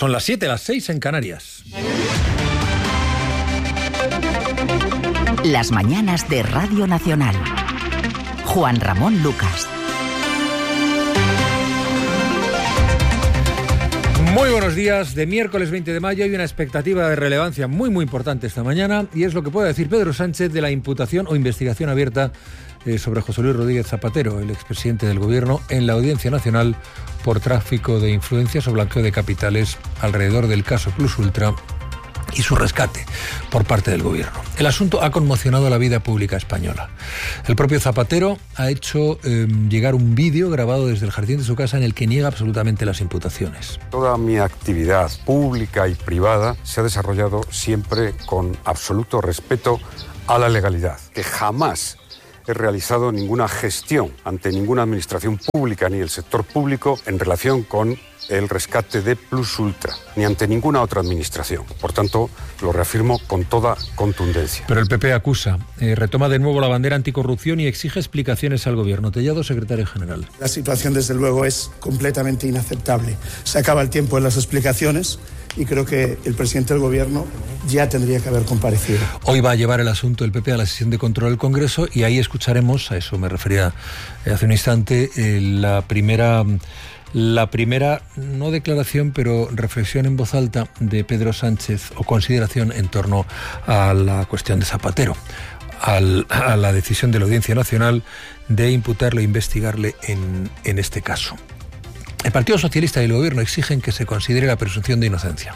Son las 7, las 6 en Canarias. Las mañanas de Radio Nacional. Juan Ramón Lucas. Muy buenos días. De miércoles 20 de mayo hay una expectativa de relevancia muy importante esta mañana, y es lo que puede decir Pedro Sánchez de la imputación o investigación abierta sobre José Luis Rodríguez Zapatero, el expresidente del Gobierno, en la Audiencia Nacional por tráfico de influencias o blanqueo de capitales alrededor del caso Plus Ultra y su rescate por parte del Gobierno. El asunto ha conmocionado la vida pública española. El propio Zapatero ha hecho llegar un vídeo grabado desde el jardín de su casa en el que niega absolutamente las imputaciones. Toda mi actividad pública y privada se ha desarrollado siempre con absoluto respeto a la legalidad, que jamás he realizado ninguna gestión ante ninguna administración pública ni el sector público en relación con el rescate de Plus Ultra, ni ante ninguna otra administración. Por tanto, lo reafirmo con toda contundencia. Pero el PP acusa, retoma de nuevo la bandera anticorrupción y exige explicaciones al Gobierno. Tellado, secretario general. La situación, desde luego, es completamente inaceptable. Se acaba el tiempo en las explicaciones y creo que el presidente del Gobierno ya tendría que haber comparecido. Hoy va a llevar el asunto el PP a la sesión de control del Congreso y ahí escucharemos, a eso me refería hace un instante, la primera, no declaración, pero reflexión en voz alta de Pedro Sánchez o consideración en torno a la cuestión de Zapatero, a la decisión de la Audiencia Nacional de imputarle e investigarle en este caso. El Partido Socialista y el Gobierno exigen que se considere la presunción de inocencia.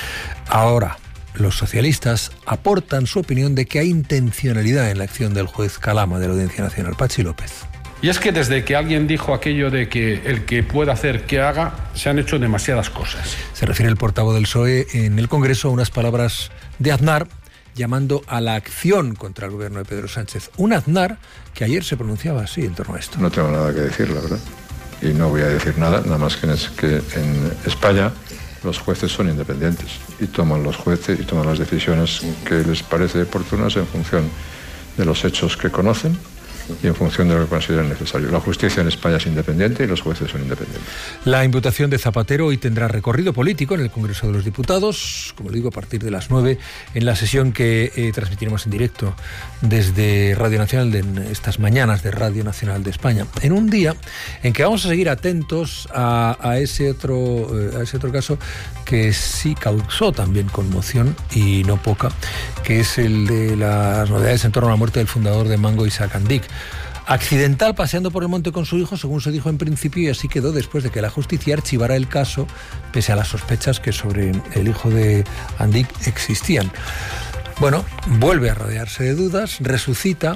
Ahora, los socialistas aportan su opinión de que hay intencionalidad en la acción del juez Calama de la Audiencia Nacional. Pachi López. Y es que desde que alguien dijo aquello de que el que pueda hacer que haga, se han hecho demasiadas cosas. Se refiere el portavoz del PSOE en el Congreso a unas palabras de Aznar llamando a la acción contra el gobierno de Pedro Sánchez. Un Aznar que ayer se pronunciaba así en torno a esto. No tengo nada que decir, la verdad. Y no voy a decir nada más que en España los jueces son independientes y toman los jueces y toman las decisiones que les parece oportunas en función de los hechos que conocen y en función de lo que consideren necesario. La justicia en España es independiente y los jueces son independientes. La imputación de Zapatero hoy tendrá recorrido político en el Congreso de los Diputados, como le digo, a partir de las 9, en la sesión que transmitiremos en directo desde Radio Nacional, en estas mañanas de Radio Nacional de España, en un día en que vamos a seguir atentos a ese otro caso que sí causó también conmoción, y no poca, que es el de las novedades en torno a la muerte del fundador de Mango, Isaac Andic. Accidental paseando por el monte con su hijo, según se dijo en principio, y así quedó después de que la justicia archivara el caso, pese a las sospechas que sobre el hijo de Andic existían. Bueno, vuelve a rodearse de dudas, resucita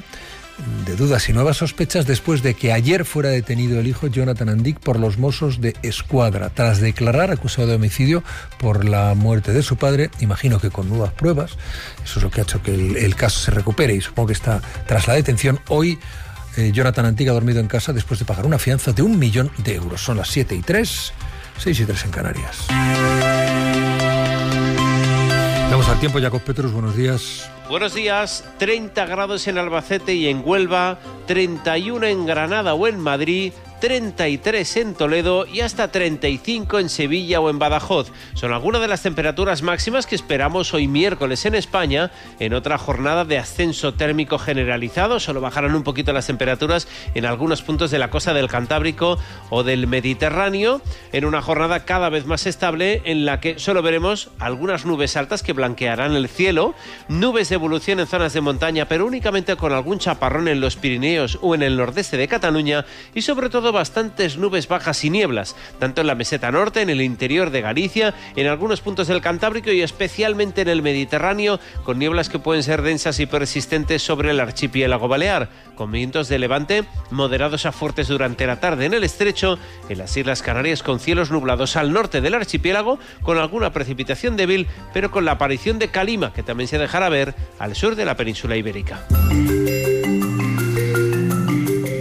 de dudas y nuevas sospechas después de que ayer fuera detenido el hijo Jonathan Andic por los Mossos de Escuadra, tras declarar acusado de homicidio por la muerte de su padre, imagino que con nuevas pruebas. Eso es lo que ha hecho que el caso se recupere, y supongo que está tras la detención. Hoy Jonathan Andic ha dormido en casa después de pagar una fianza de 1 millón de euros. Son las 7:03, 6:03 en Canarias. Vamos al tiempo. Jacob Petrus, buenos días. Buenos días. 30 grados en Albacete y en Huelva, 31 en Granada o en Madrid, 33 en Toledo y hasta 35 en Sevilla o en Badajoz. Son algunas de las temperaturas máximas que esperamos hoy miércoles en España, en otra jornada de ascenso térmico generalizado. Solo bajarán un poquito las temperaturas en algunos puntos de la costa del Cantábrico o del Mediterráneo, en una jornada cada vez más estable en la que solo veremos algunas nubes altas que blanquearán el cielo, nubes de evolución en zonas de montaña, pero únicamente con algún chaparrón en los Pirineos o en el nordeste de Cataluña, y sobre todo bastantes nubes bajas y nieblas, tanto en la meseta norte, en el interior de Galicia, en algunos puntos del Cantábrico y especialmente en el Mediterráneo, con nieblas que pueden ser densas y persistentes sobre el archipiélago balear, con vientos de levante moderados a fuertes durante la tarde en el estrecho, en las Islas Canarias con cielos nublados al norte del archipiélago, con alguna precipitación débil, pero con la aparición de calima, que también se dejará ver al sur de la península ibérica.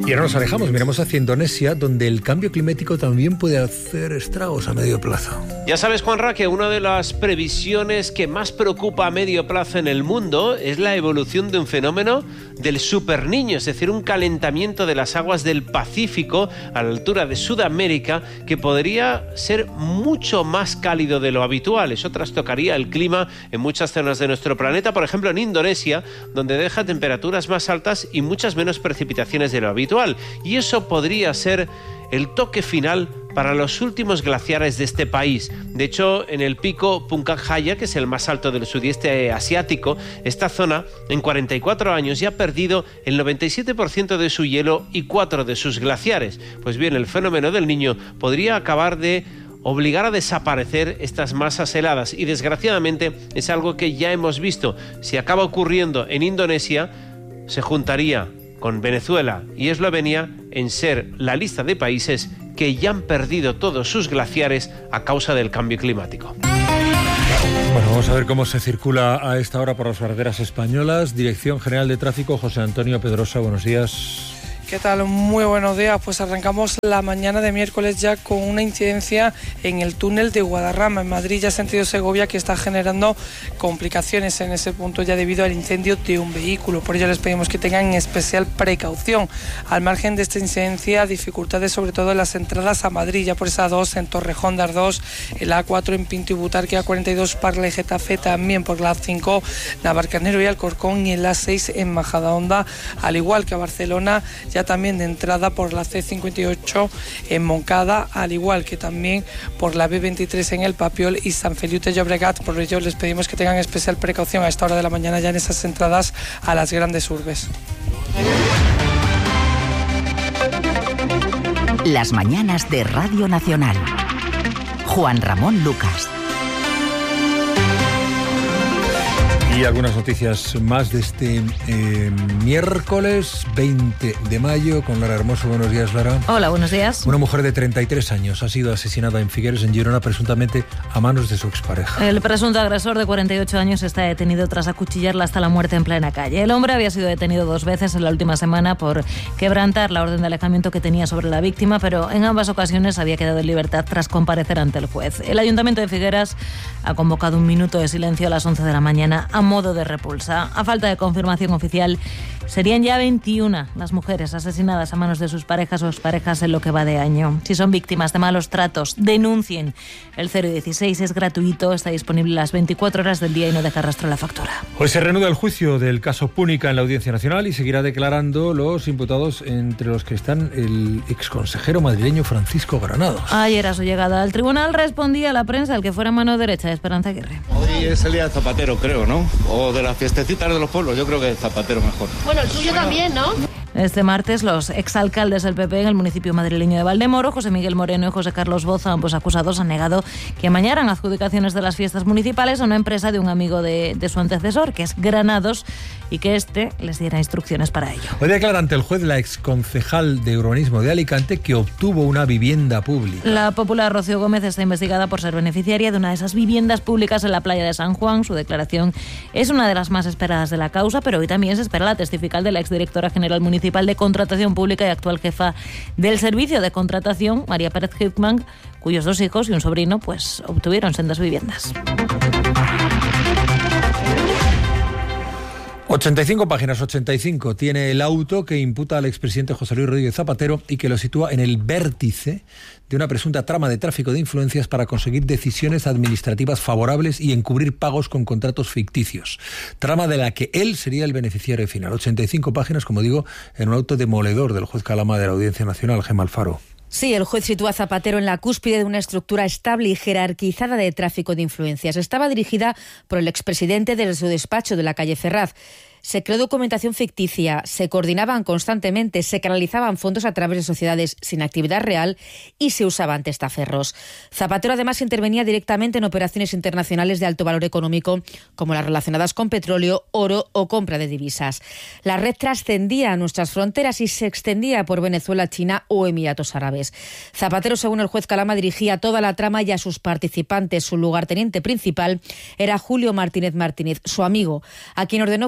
Y ahora nos alejamos, miramos hacia Indonesia, donde el cambio climático también puede hacer estragos a medio plazo. Ya sabes, Juanra, que una de las previsiones que más preocupa a medio plazo en el mundo es la evolución de un fenómeno del superniño, es decir, un calentamiento de las aguas del Pacífico a la altura de Sudamérica que podría ser mucho más cálido de lo habitual. Eso trastocaría el clima en muchas zonas de nuestro planeta, por ejemplo en Indonesia, donde deja temperaturas más altas y muchas menos precipitaciones de lo habitual. Y eso podría ser el toque final para los últimos glaciares de este país. De hecho, en el pico Puncak Jaya, que es el más alto del sudeste asiático, esta zona en 44 años ya ha perdido el 97% de su hielo y 4 de sus glaciares. Pues bien, el fenómeno del Niño podría acabar de obligar a desaparecer estas masas heladas y desgraciadamente es algo que ya hemos visto. Si acaba ocurriendo en Indonesia, se juntaría con Venezuela y Eslovenia en ser la lista de países que ya han perdido todos sus glaciares a causa del cambio climático. Bueno, vamos a ver cómo se circula a esta hora por las carreteras españolas. Dirección General de Tráfico, José Antonio Pedrosa, buenos días. ¿Qué tal? Muy buenos días. Pues arrancamos la mañana de miércoles ya con una incidencia en el túnel de Guadarrama, en Madrid, ya sentido Segovia, que está generando complicaciones en ese punto ya debido al incendio de un vehículo. Por ello les pedimos que tengan especial precaución. Al margen de esta incidencia, dificultades sobre todo en las entradas a Madrid, ya por esa 2 en Torrejón de Ardós, el A4 en Pinto y Butarque, A42 Parla y Getafe, también por la A5 Navarcanero y Alcorcón, y el A6 en Majadahonda, al igual que a Barcelona, ya también de entrada por la C58 en Moncada, al igual que también por la B23 en El Papiol y San Feliu de Llobregat. Por ello les pedimos que tengan especial precaución a esta hora de la mañana ya en esas entradas a las grandes urbes. Las mañanas de Radio Nacional. Juan Ramón Lucas. Y algunas noticias más de este miércoles 20 de mayo con Lara Hermoso. Buenos días, Lara. Hola, buenos días. Una mujer de 33 años ha sido asesinada en Figueres, en Girona, presuntamente a manos de su expareja. El presunto agresor de 48 años está detenido tras acuchillarla hasta la muerte en plena calle. El hombre había sido detenido 2 veces en la última semana por quebrantar la orden de alejamiento que tenía sobre la víctima, pero en ambas ocasiones había quedado en libertad tras comparecer ante el juez. El Ayuntamiento de Figueras ha convocado un minuto de silencio a las 11 de la mañana a modo de repulsa. A falta de confirmación oficial, serían ya 21 las mujeres asesinadas a manos de sus parejas o exparejas en lo que va de año. Si son víctimas de malos tratos, denuncien. El 016 es gratuito, está disponible las 24 horas del día y no deja rastro la factura. Hoy se reanuda el juicio del caso Púnica en la Audiencia Nacional y seguirá declarando los imputados, entre los que están el exconsejero madrileño Francisco Granados. Ayer a su llegada al tribunal respondía a la prensa el que fuera mano derecha de Esperanza Aguirre. Hoy es el día de Zapatero, creo, ¿no? O de las fiestecitas de los pueblos, yo creo que Zapatero mejor. Bueno, el suyo también, ¿no? Este martes, los exalcaldes del PP en el municipio madrileño de Valdemoro, José Miguel Moreno y José Carlos Boza, ambos acusados, han negado que amañaran adjudicaciones de las fiestas municipales a una empresa de un amigo de su antecesor, que es Granados, y que éste les diera instrucciones para ello. Hoy declara ante el juez la exconcejal de urbanismo de Alicante que obtuvo una vivienda pública. La popular Rocío Gómez está investigada por ser beneficiaria de una de esas viviendas públicas en la playa de San Juan. Su declaración es una de las más esperadas de la causa, pero hoy también se espera la testifical de la exdirectora general municipal de Contratación Pública y actual jefa del Servicio de Contratación, María Pérez Hickman, cuyos 2 hijos y un sobrino pues obtuvieron sendas viviendas. 85 páginas, 85 tiene el auto que imputa al expresidente José Luis Rodríguez Zapatero y que lo sitúa en el vértice de una presunta trama de tráfico de influencias para conseguir decisiones administrativas favorables y encubrir pagos con contratos ficticios. Trama de la que él sería el beneficiario final. 85 páginas, como digo, en un auto demoledor del juez Calama de la Audiencia Nacional, Gemma Alfaro. Sí, el juez sitúa a Zapatero en la cúspide de una estructura estable y jerarquizada de tráfico de influencias. Estaba dirigida por el expresidente desde su despacho de la calle Ferraz. Se creó documentación ficticia, se coordinaban constantemente, se canalizaban fondos a través de sociedades sin actividad real y se usaban testaferros. Zapatero además intervenía directamente en operaciones internacionales de alto valor económico, como las relacionadas con petróleo, oro o compra de divisas. La red trascendía a nuestras fronteras y se extendía por Venezuela, China o Emiratos Árabes. Zapatero, según el juez Calama, dirigía toda la trama y a sus participantes. Su lugarteniente principal era Julio Martínez Martínez, su amigo, a quien ordenó crear sociedades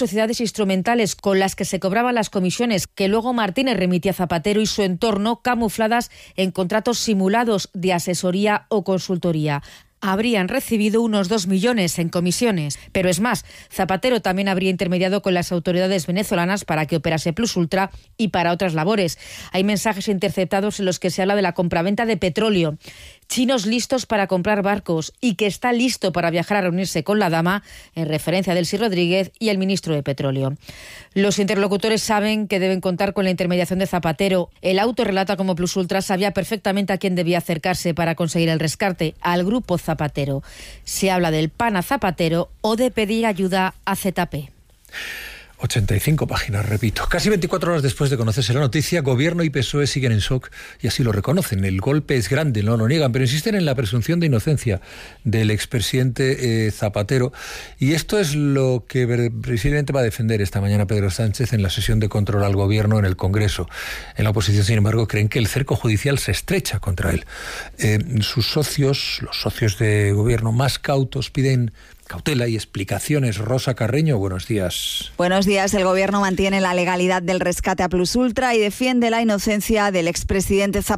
sociedades instrumentales con las que se cobraban las comisiones que luego Martínez remitía a Zapatero y su entorno, camufladas en contratos simulados de asesoría o consultoría. Habrían recibido unos 2 millones en comisiones. Pero es más, Zapatero también habría intermediado con las autoridades venezolanas para que operase Plus Ultra y para otras labores. Hay mensajes interceptados en los que se habla de la compraventa de petróleo. Chinos listos para comprar barcos y que está listo para viajar a reunirse con la dama, en referencia a Delcy Rodríguez y el ministro de Petróleo. Los interlocutores saben que deben contar con la intermediación de Zapatero. El auto relata cómo Plus Ultra sabía perfectamente a quién debía acercarse para conseguir el rescate, al grupo Zapatero. Se habla del pan a Zapatero o de pedir ayuda a ZP. 85 páginas, repito. Casi 24 horas después de conocerse la noticia, Gobierno y PSOE siguen en shock y así lo reconocen. El golpe es grande, no lo niegan, pero insisten en la presunción de inocencia del expresidente Zapatero. Y esto es lo que precisamente va a defender esta mañana Pedro Sánchez en la sesión de control al Gobierno en el Congreso. En la oposición, sin embargo, creen que el cerco judicial se estrecha contra él. Sus socios, los socios de Gobierno más cautos, piden cautela y explicaciones. Rosa Carreño, buenos días. Buenos días. El Gobierno mantiene la legalidad del rescate a Plus Ultra y defiende la inocencia del expresidente Zapatero.